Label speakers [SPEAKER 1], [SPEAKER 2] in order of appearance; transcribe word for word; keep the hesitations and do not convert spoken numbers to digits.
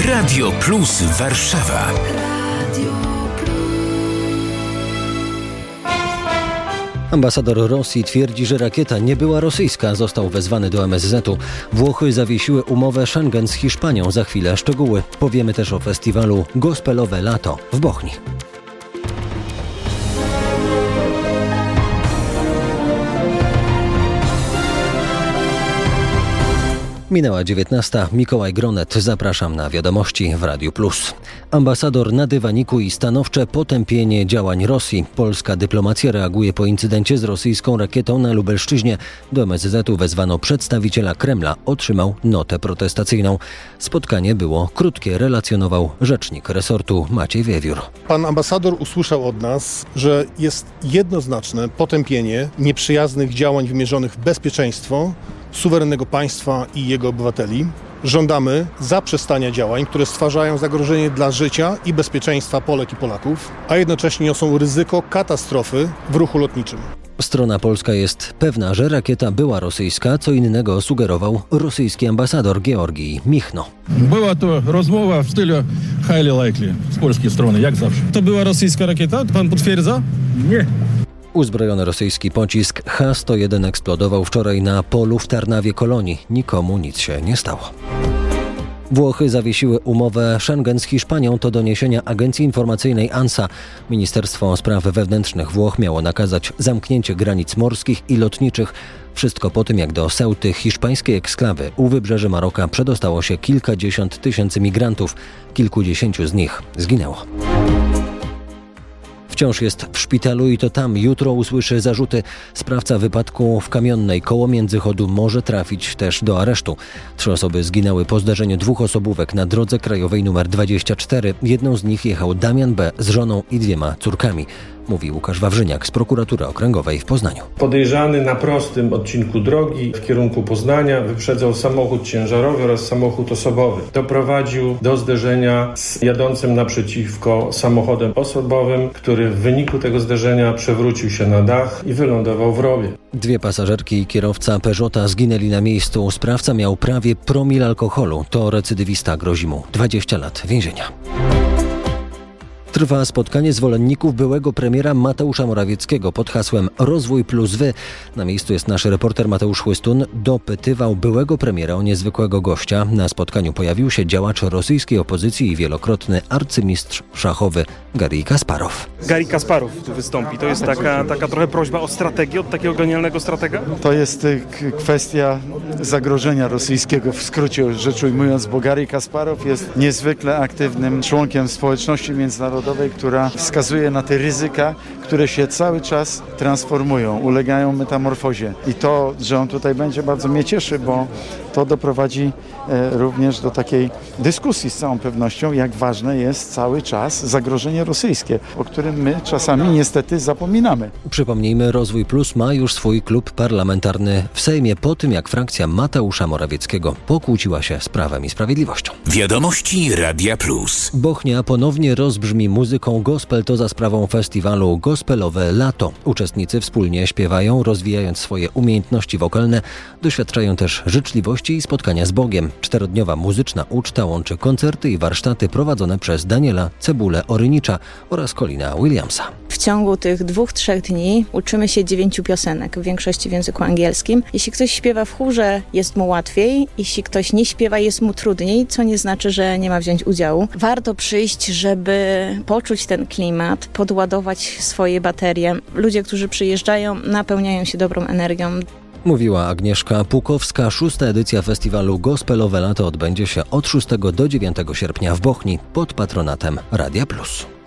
[SPEAKER 1] Radio Plus Warszawa.
[SPEAKER 2] Ambasador Rosji twierdzi, że rakieta nie była rosyjska. Został wezwany do M S Z-u. Włochy zawiesiły umowę Schengen z Hiszpanią. Za chwilę szczegóły. Powiemy też o festiwalu Gospelowe Lato w Bochni. Minęła dziewiętnasta. Mikołaj Gronet. Zapraszam na wiadomości w Radiu Plus. Ambasador na dywaniku i stanowcze potępienie działań Rosji. Polska dyplomacja reaguje po incydencie z rosyjską rakietą na Lubelszczyźnie. Do M S Z-u wezwano przedstawiciela Kremla. Otrzymał notę protestacyjną. Spotkanie było krótkie, relacjonował rzecznik resortu Maciej Wiewiór.
[SPEAKER 3] Pan ambasador usłyszał od nas, że jest jednoznaczne potępienie nieprzyjaznych działań wymierzonych w bezpieczeństwo suwerennego państwa i jego obywateli. Żądamy zaprzestania działań, które stwarzają zagrożenie dla życia i bezpieczeństwa Polek i Polaków, a jednocześnie niosą ryzyko katastrofy w ruchu lotniczym.
[SPEAKER 2] Strona polska jest pewna, że rakieta była rosyjska, co innego sugerował rosyjski ambasador Georgij Michno.
[SPEAKER 4] Była to rozmowa w stylu highly likely z polskiej strony, jak zawsze.
[SPEAKER 5] To była rosyjska rakieta? Pan potwierdza?
[SPEAKER 4] Nie.
[SPEAKER 2] Uzbrojony rosyjski pocisk H sto jeden eksplodował wczoraj na polu w Tarnawie Kolonii. Nikomu nic się nie stało. Włochy zawiesiły umowę Schengen z Hiszpanią. To doniesienia agencji informacyjnej ANSA. Ministerstwo Spraw Wewnętrznych Włoch miało nakazać zamknięcie granic morskich i lotniczych. Wszystko po tym, jak do Ceuty, hiszpańskiej eksklawy u wybrzeży Maroka przedostało się kilkadziesiąt tysięcy migrantów. Kilkudziesięciu z nich zginęło. Wciąż jest w szpitalu i to tam jutro usłyszy zarzuty. Sprawca wypadku w Kamionnej koło Międzychodu może trafić też do aresztu. Trzy osoby zginęły po zdarzeniu dwóch osobówek na drodze krajowej nr dwadzieścia cztery. Jedną z nich jechał Damian B. z żoną i dwiema córkami. Mówi Łukasz Wawrzyniak z Prokuratury Okręgowej w Poznaniu.
[SPEAKER 6] Podejrzany na prostym odcinku drogi w kierunku Poznania wyprzedzał samochód ciężarowy oraz samochód osobowy. Doprowadził do zderzenia z jadącym naprzeciwko samochodem osobowym, który w wyniku tego zderzenia przewrócił się na dach i wylądował w rowie.
[SPEAKER 2] Dwie pasażerki i kierowca Peugeota zginęli na miejscu. Sprawca miał prawie promil alkoholu. To recydywista, grozi mu dwadzieścia lat więzienia. Trwa spotkanie zwolenników byłego premiera Mateusza Morawieckiego pod hasłem Rozwój plus wy. Na miejscu jest nasz reporter Mateusz Chłystun. Dopytywał byłego premiera o niezwykłego gościa. Na spotkaniu pojawił się działacz rosyjskiej opozycji i wielokrotny arcymistrz szachowy Garry Kasparow.
[SPEAKER 7] Garry Kasparow tu wystąpi. To jest taka, taka trochę prośba o strategię od takiego genialnego stratega?
[SPEAKER 8] To jest kwestia zagrożenia rosyjskiego, w skrócie rzecz ujmując, bo Garry Kasparow jest niezwykle aktywnym członkiem społeczności międzynarodowej, która wskazuje na te ryzyka, które się cały czas transformują, ulegają metamorfozie. I to, że on tutaj będzie, bardzo mnie cieszy, bo to doprowadzi e, również do takiej dyskusji z całą pewnością, jak ważne jest cały czas zagrożenie rosyjskie, o którym my czasami niestety zapominamy.
[SPEAKER 2] Przypomnijmy, Rozwój Plus ma już swój klub parlamentarny w Sejmie po tym, jak frakcja Mateusza Morawieckiego pokłóciła się z Prawem i Sprawiedliwością.
[SPEAKER 1] Wiadomości Radia Plus.
[SPEAKER 2] Bochnia ponownie rozbrzmi muzyką gospel. To za sprawą festiwalu Gospelowe Lato. Uczestnicy wspólnie śpiewają, rozwijając swoje umiejętności wokalne. Doświadczają też życzliwości i spotkania z Bogiem. Czterodniowa muzyczna uczta łączy koncerty i warsztaty prowadzone przez Daniela Cebulę-Orynicza oraz Colina Williamsa.
[SPEAKER 9] W ciągu tych dwóch, trzech dni uczymy się dziewięciu piosenek, w większości w języku angielskim. Jeśli ktoś śpiewa w chórze, jest mu łatwiej. Jeśli ktoś nie śpiewa, jest mu trudniej, co nie znaczy, że nie ma wziąć udziału. Warto przyjść, żeby poczuć ten klimat, podładować swoje baterie. Ludzie, którzy przyjeżdżają, napełniają się dobrą energią.
[SPEAKER 2] Mówiła Agnieszka Pukowska. Szósta edycja festiwalu Gospelowe Lato odbędzie się od szóstego do dziewiątego sierpnia w Bochni pod patronatem Radia Plus.